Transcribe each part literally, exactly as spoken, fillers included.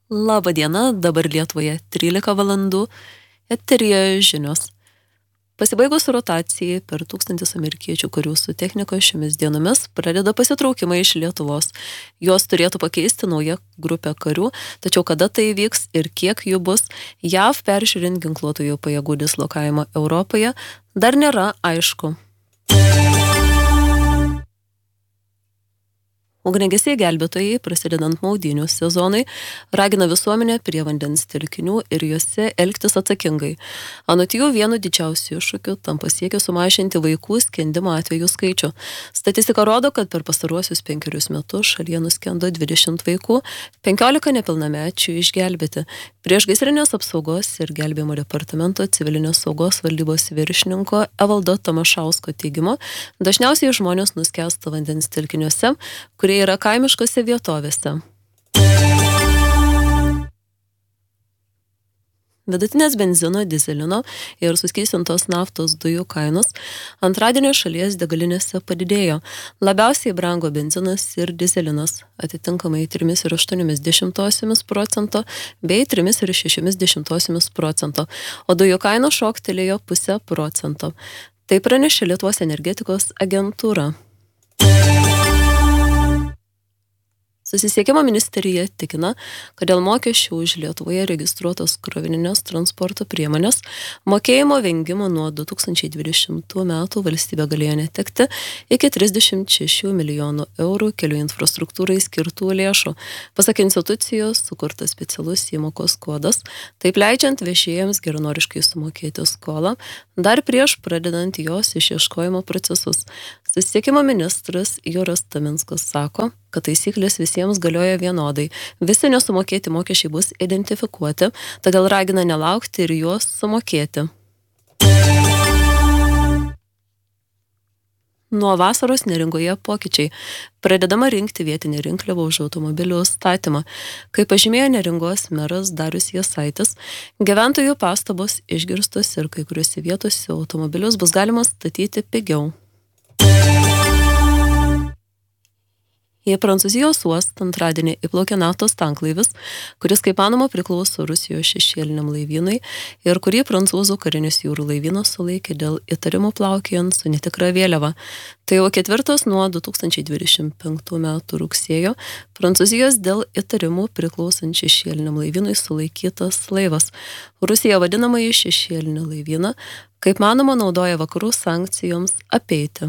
Labą dieną, dabar Lietuvoje trylika valandų, eteryje žinios. Pasibaigus rotacijai per tūkstantis amerikiečių karių su technika šiomis dienomis pradeda pasitraukimą iš Lietuvos. Juos turėtų pakeisti nauja grupė karių, tačiau kada tai vyks ir kiek jų bus, J A V peržiūrint ginkluotojų pajėgų dislokavimą Europoje, dar nėra aišku. Ugniagesiai gelbėtojai, prasidedant maudynių sezonui, ragina visuomenę prie vandens telkinių ir juose elgtis atsakingai. Anot jų vienu didžiausių iššūkių tampa siekia sumažinti vaikų skendimo atvejų skaičių. Statistika rodo, kad per pastaruosius penkerius metus šalyje nuskendo dvidešimt vaikų, penkiolika nepilnamečių išgelbėti. Priešgaisrinės apsaugos ir gelbėjimo departamento civilinės saugos valdybos viršininko Evaldo Tamašausko teigimu, dažniausiai žmonės nuskęsta vandens telkiniuose, kurie yra kaimiškose vietovėse. Vidutinės benzino, dizelino ir suskystintos naftos dujų kainos antradienio šalies degalinėse padidėjo. Labiausiai brango benzinas ir dizelinas, atitinkamai trim ir aštuoniais dešimtosiomis procento bei trim ir šešiais dešimtosiomis procento, o dujų kainos šoktelėjo pusę procento. Tai pranešė Lietuvos energetikos agentūra. Susisiekimo ministerija tikina, kad dėl mokesčių už Lietuvoje registruotos krovininės transporto priemonės mokėjimo vengimo nuo du tūkstančiai dvidešimtų metų valstybė galėjo netekti iki trisdešimt šešių milijonų eurų kelių infrastruktūrai skirtų lėšų. Pasak institucijos, sukurtas specialus įmokos kodas, taip leidžiant viešėjams geranoriškai sumokėti skolą, dar prieš pradedant jos išieškojimo procesus. Susisiekimo ministras Juras Taminskas sako, kad taisyklės visiems galioja vienodai. Visi nesumokėti mokesčiai bus identifikuoti, todėl ragina nelaukti ir juos sumokėti. Nuo vasaros Neringoje pokyčiai. Pradedama rinkti vietinį rinkliavą už automobilių statymą. Kaip pažymėjo Neringos meras Darius Jasaitis, gyventojų pastabos išgirstos ir kai kuriuose vietose automobilius bus galima statyti pigiau. Į Prancūzijos uostą antradienį įplaukė naftos tanklaivis, kuris kaip manoma priklauso Rusijos šešėliniam laivynui ir kurį prancūzų karinis jūrų laivynas sulaikė dėl įtarimų plaukiojant su netikra vėliava. Tai jau ketvirtas nuo du tūkstančiai dvidešimt penktų metų rugsėjo Prancūzijos dėl įtarimų priklausant šešėliniam laivynui sulaikytas laivas. Rusija vadinamąjį šešėlinį laivyną, kaip manoma, naudoja vakarų sankcijoms apeiti.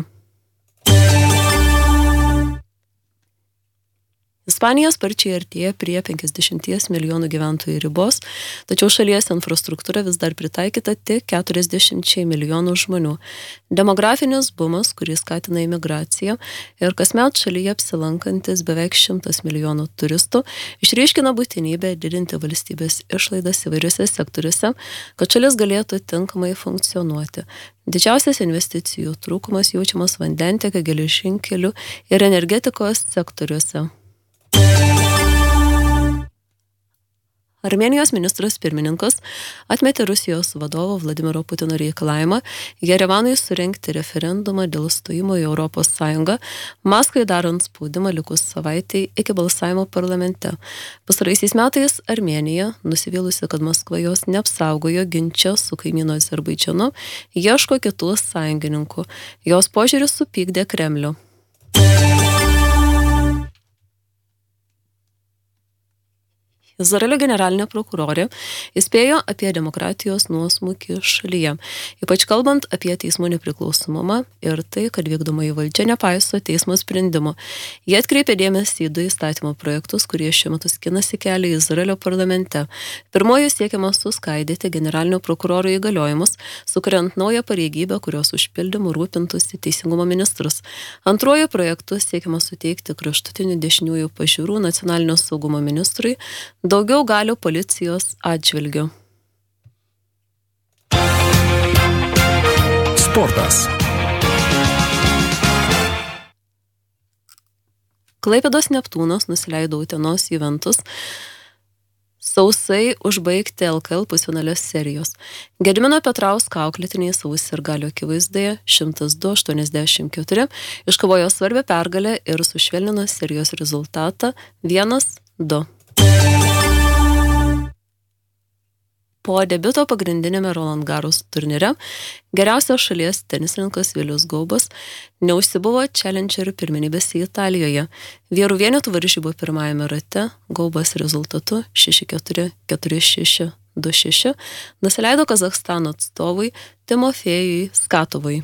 Ispanija sparčiai artėja prie penkiasdešimties milijonų gyventojų ribos, tačiau šalies infrastruktūra vis dar pritaikyta tik keturiasdešimčiai milijonų žmonių. Demografinis bumas, kuris skatina imigraciją ir kasmet šalyje apsilankantis beveik šimtas milijonų turistų, išryškina būtinybę didinti valstybės išlaidas įvairiuose sektoriuose, kad šalis galėtų tinkamai funkcionuoti. Didžiausias investicijų trūkumas jaučiamas vandentiekio, geležinkelių ir energetikos sektoriuose. Armėnijos ministras pirmininkas atmetė Rusijos vadovo Vladimiro Putino reikalavimą Jerevanui surengti referendumą dėl stojimo į Europos Sąjungą, Maskvai darant spaudimą likus savaitai iki balsavimo parlamente. Pastaraisiais metais Armėnija, nusivylusi, kad Maskva jos neapsaugojo ginče su kaimynu Azerbaidžanu, ieško kitų sąjungininkų. Jos požiūris supykdė Kremlių. Izraelio generalinė prokurorė įspėjo apie demokratijos nuosmukį šalyje, ypač kalbant apie teismų nepriklausomumą ir tai, kad vykdomoji valdžia nepaiso teismo sprendimo. Jie atkreipė dėmesį į du įstatymo projektus, kurie šiuo metu skinasi kelią Izraelio parlamente. Pirmoji siekiama suskaidyti generalinio prokuroro įgaliojimus, sukuriant naują pareigybę, kurios užpildymu rūpintųsi teisingumo ministrus. Antruoju projektu siekiama suteikti kraštutinių dešiniųjų pažiūrų nacionalinio saugumo ministrui daugiau galių policijos atžvilgiu. Sportas. Klaipėdos Neptūnas nusileido Utenos Juventus sausai užbaigti L K L pusfinalės serijos. Gedimino Petrausko auklėtiniai sausį ir galio akivaizdoje šimtas du aštuoniasdešimt keturi iškovojo svarbią pergalę ir sušvelnino serijos rezultatą vienas du. Po debiuto pagrindinėme Roland Garros turnyre geriausias šalies tenisininkas Vilius Gaubas neužsibuvo Challenger pirmenybėse Italijoje. Vyrų vienetų varžybų pirmajame rate Gaubas rezultatu šeši keturi, keturi šeši, du šeši nusileido Kazachstano atstovui Timofėjui Skatovui.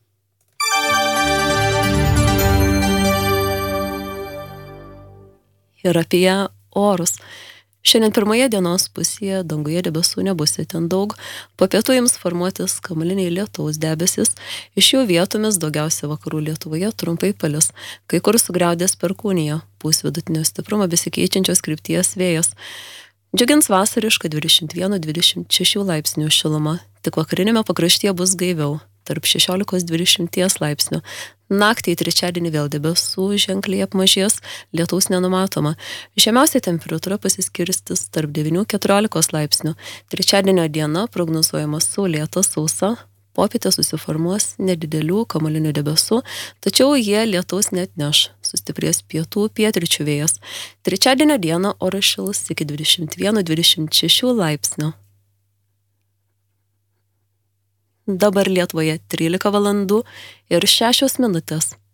Ir apie orus. Šiandien pirmoje dienos pusėje danguje debesų nebus itin daug, po pietų ims formuotis kamuoliniai lietaus debesis, iš jų vietomis daugiausia vakarų Lietuvoje trumpai palis, kai kur sugriaudės perkūnija, pūs vidutinio stiprumo besikeičiančios krypties vėjas. Džiugins vasariška dvidešimt vienas dvidešimt šeši laipsnių šiluma, tik vakarinėme pakraštyje bus gaiviau, tarp šešiolikos dvidešimt laipsnių. Naktį į trečiadienį vėl debesų ženkliai apmažės, lietaus nenumatoma. Žemiausia temperatūra pasiskirstis tarp devynių keturiolikos laipsnių. Trečiadienio diena prognozuojama saulėta, sausa, popietė susiformuos nedidelių kamuolinių debesų, tačiau jie lietaus neatneš, sustiprės pietų pietryčių vėjas. Trečiadienio dieną oras šils iki dvidešimt vienas dvidešimt šeši laipsnių. Dabar Lietuvoje trylika valandų ir šešios minutės.